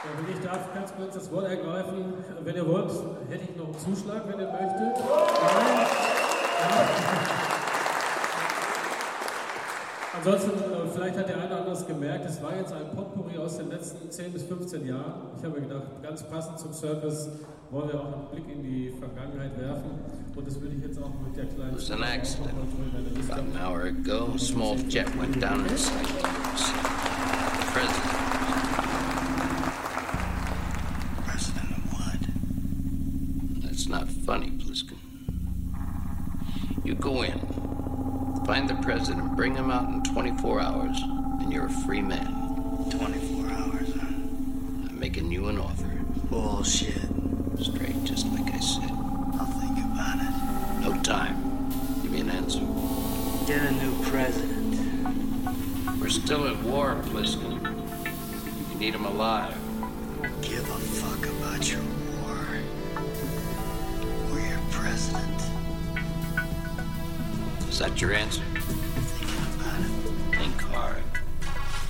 Wenn ich darf, ganz kurz das Wort ergreifen. Wenn ihr wollt, hätte ich noch einen Zuschlag, wenn ihr möchtet. Nein. Ansonsten, vielleicht hat der eine oder andere es gemerkt, es war jetzt ein Potpourri aus den letzten 10 bis 15 Jahren. Ich habe mir gedacht, ganz passend zum Circus wollen wir auch einen Blick in die Vergangenheit werfen. Und das würde ich jetzt auch mit der kleinen... It was an accident. About an hour ago, a small jet went down in sight. President. President of what? That's not funny, Pliskin. You go in, find the president, bring him out in 24 hours, and you're a free man. 24 hours, huh? I'm making you an offer. Bullshit. Straight, just like I said. I'll think about it. No time. Give me an answer. Get a new president. We're still at war, Pliskin. You need him alive. Give a fuck about your war. We're your president. Is that your answer? Thinking about it. Think hard.